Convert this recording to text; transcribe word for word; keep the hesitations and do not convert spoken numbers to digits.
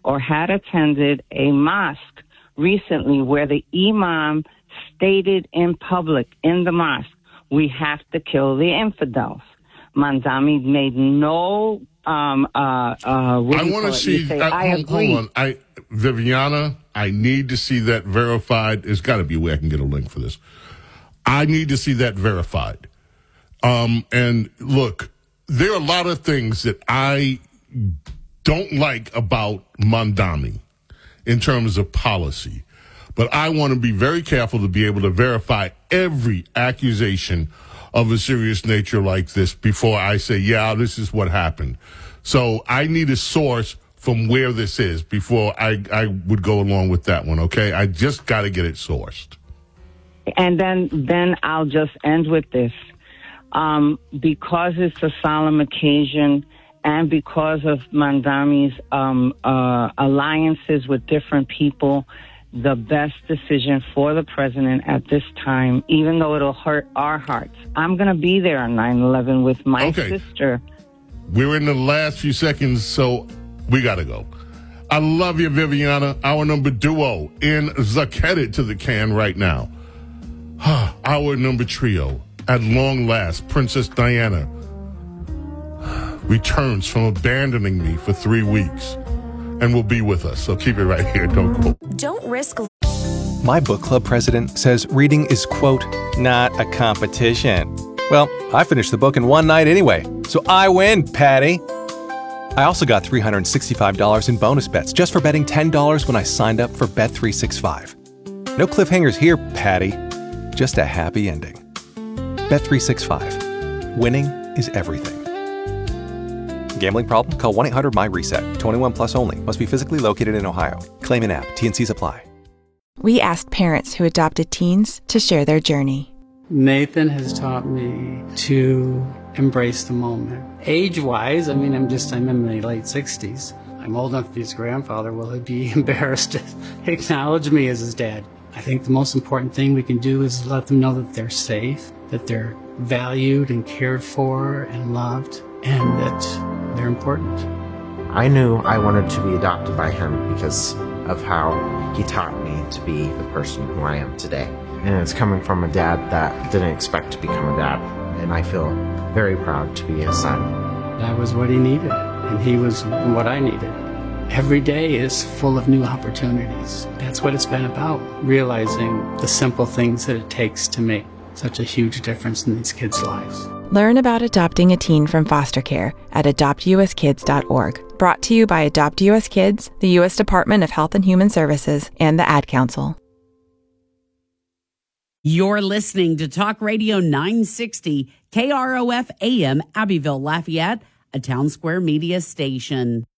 or had attended a mosque recently where the imam stated in public in the mosque, we have to kill the infidels. Mandami made no, um, uh, uh, I want to see, say, uh, I hold, agree. hold on. I, Viviana, I need to see that verified. There's got to be a way I can get a link for this. I need to see that verified. Um, and look, there are a lot of things that I don't like about Mandami in terms of policy. But I want to be very careful to be able to verify every accusation of a serious nature like this before I say, yeah, this is what happened. So I need a source from where this is before I, I would go along with that one, okay? I just got to get it sourced. And then, then I'll just end with this. Um, because it's a solemn occasion and because of Mandami's um, uh, alliances with different people, the best decision for the president at this time, even though it'll hurt our hearts. I'm going to be there on nine eleven with my okay. sister. We're in the last few seconds, so we got to go. I love you, Viviana. Our number duo in the headed to the can right now. Our number trio, at long last, Princess Diana returns from abandoning me for three weeks. And will be with us. So keep it right here. Don't go. Don't risk. My book club president says reading is, quote, not a competition. Well, I finished the book in one night anyway, so I win, Patty. I also got three hundred sixty-five dollars in bonus bets just for betting ten dollars when I signed up for Bet three sixty-five. No cliffhangers here, Patty. Just a happy ending. Bet three sixty-five. Winning is everything. Gambling problem? Call one eight hundred my reset. twenty-one plus only. Must be physically located in Ohio. Claim in app. T and C's apply. We asked parents who adopted teens to share their journey. Nathan has taught me to embrace the moment. Age-wise, I mean, I'm just, I'm in my late sixties. I'm old enough to be his grandfather. Will he be embarrassed to acknowledge me as his dad? I think the most important thing we can do is let them know that they're safe, that they're valued and cared for and loved, and that they're important. I knew I wanted to be adopted by him because of how he taught me to be the person who I am today. And it's coming from a dad that didn't expect to become a dad. And I feel very proud to be his son. That was what he needed, and he was what I needed. Every day is full of new opportunities. That's what it's been about, realizing the simple things that it takes to make such a huge difference in these kids' lives. Learn about adopting a teen from foster care at adopt u s kids dot org. Brought to you by Adopt U S Kids, the U S Department of Health and Human Services, and the Ad Council. You're listening to Talk Radio nine sixty, K R O F A M, Abbeville, Lafayette, a Town Square Media station.